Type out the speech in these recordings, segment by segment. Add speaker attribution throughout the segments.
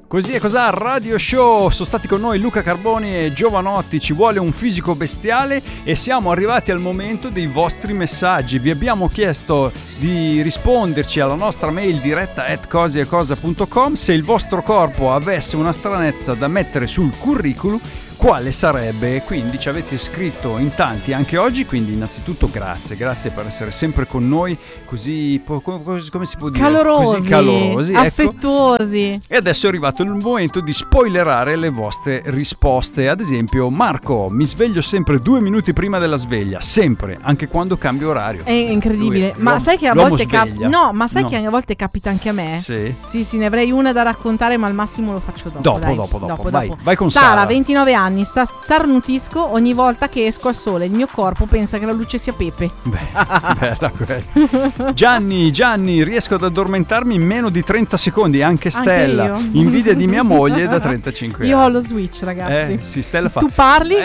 Speaker 1: Così e cos'ha Radio Show, sono stati con noi Luca Carboni e Giovanotti, ci vuole un fisico bestiale e siamo arrivati al momento dei vostri messaggi. Vi abbiamo chiesto di risponderci alla nostra mail diretta @cosiecosa.com se il vostro corpo avesse una stranezza da mettere sul curriculum, quale sarebbe? Quindi ci avete scritto in tanti anche oggi, quindi innanzitutto grazie per essere sempre con noi, così come si può dire? Calorosi,
Speaker 2: affettuosi.
Speaker 1: Ecco. E adesso è arrivato il momento di spoilerare le vostre risposte. Ad esempio, Marco: mi sveglio sempre 2 minuti prima della sveglia, sempre, anche quando cambio orario.
Speaker 2: È incredibile. Ma sai che a volte che a volte capita anche a me? Sì, ne avrei una da raccontare, ma al massimo lo faccio dopo.
Speaker 1: Vai con
Speaker 2: Sara, 29 anni. Starnutisco ogni volta che esco al sole. Il mio corpo pensa che la luce sia pepe.
Speaker 1: Bella questa. Gianni, riesco ad addormentarmi in meno di 30 secondi. Anche Stella, invidia di mia moglie da 35 anni.
Speaker 2: Io ho lo switch, ragazzi.
Speaker 1: Sì, Stella fa.
Speaker 2: Tu parli?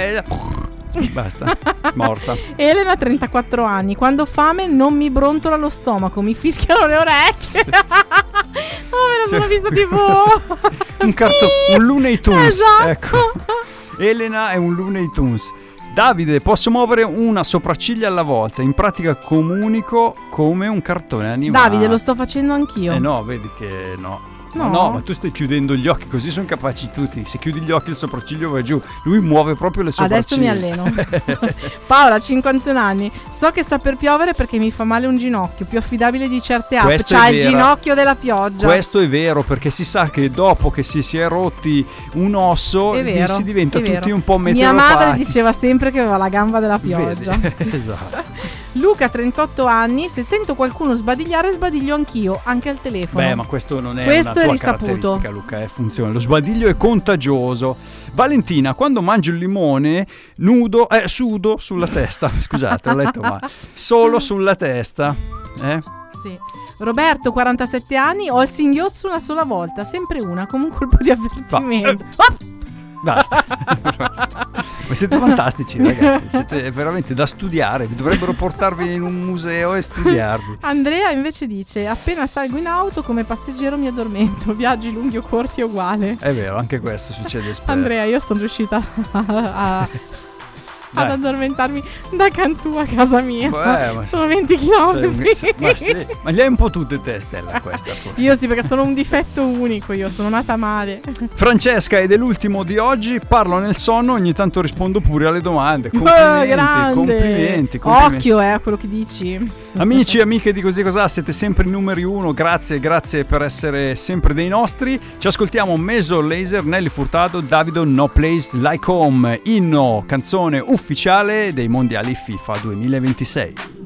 Speaker 1: Basta, morta.
Speaker 2: Elena, 34 anni. Quando ho fame non mi brontola lo stomaco, mi fischiano le orecchie. Me la sono vista tipo
Speaker 1: un Looney Tunes.
Speaker 2: Esatto.
Speaker 1: Ecco. Elena è un Looney Tunes. Davide: posso muovere una sopracciglia alla volta, in pratica comunico come un cartone animato.
Speaker 2: Davide, lo sto facendo anch'io.
Speaker 1: No, vedi che no, ma tu stai chiudendo gli occhi, così sono capaci tutti. Se chiudi gli occhi il sopracciglio va giù. Lui muove proprio le sopracciglia.
Speaker 2: Adesso mi alleno. Paola, 51 anni. So che sta per piovere perché mi fa male un ginocchio. Più affidabile di certe app. C'ha il ginocchio della pioggia.
Speaker 1: Questo è vero, perché si sa che dopo che si è rotti un osso si diventa tutti un po' meteoropatici.
Speaker 2: Mia madre diceva sempre che aveva la gamba della pioggia.
Speaker 1: Esatto.
Speaker 2: Luca, 38 anni. Se sento qualcuno sbadigliare, sbadiglio anch'io, anche al telefono.
Speaker 1: Ma questo non è una tua caratteristica, Luca, funziona. Lo sbadiglio è contagioso. Valentina: quando mangio il limone sudo sulla testa. Scusate, ho letto ma solo sulla testa.
Speaker 2: Sì. Roberto, 47 anni. Ho il singhiozzo una sola volta, sempre una, come un colpo di avvertimento.
Speaker 1: Basta. Ma siete fantastici, ragazzi, siete veramente da studiare, vi dovrebbero portarvi in un museo e studiarvi.
Speaker 2: Andrea invece dice: appena salgo in auto come passeggero mi addormento, viaggi lunghi o corti è uguale.
Speaker 1: È vero, anche questo succede spesso.
Speaker 2: Andrea, io sono riuscita ad addormentarmi da Cantù a casa mia. Sono 20 km.
Speaker 1: Ma li hai un po' tutte te, Stella, questa forse.
Speaker 2: Io sì, perché sono un difetto unico, io sono nata male.
Speaker 1: Francesca: ed è l'ultimo di oggi, parlo nel sonno, ogni tanto rispondo pure alle domande. Complimenti.
Speaker 2: Occhio a quello che dici.
Speaker 1: Amici e amiche di Così Cos'ha, siete sempre i numeri uno, grazie per essere sempre dei nostri. Ci ascoltiamo Meso Laser, Nelly Furtado, Davido, No Place Like Home, inno, canzone ufficiale dei mondiali FIFA 2026.